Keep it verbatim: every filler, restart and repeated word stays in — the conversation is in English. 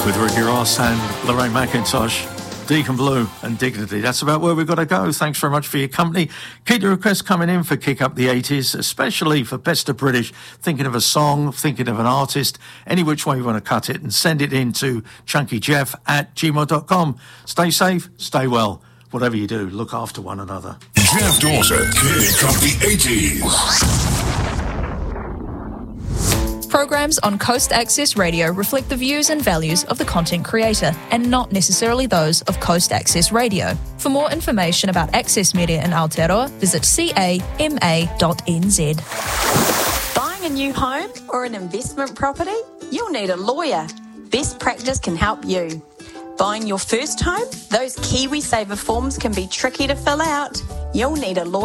with Ricky Ross and Lorraine McIntosh, Deacon Blue and Dignity. That's about where we've got to go. Thanks very much for your company. Keep the requests coming in for Kick Up the eighties, especially for Best of British. Thinking of a song, thinking of an artist, any which way you want to cut it, and send it in to chunkyjeff at gmail dot com. Stay safe, stay well. Whatever you do, look after one another. Jeff Dawson, Kick Up the eighties. Programs on Coast Access Radio reflect the views and values of the content creator and not necessarily those of Coast Access Radio. For more information about Access Media in Aotearoa, visit c a m a dot n z. Buying a new home or an investment property? You'll need a lawyer. Best Practice can help you. Buying your first home? Those KiwiSaver forms can be tricky to fill out. You'll need a lawyer.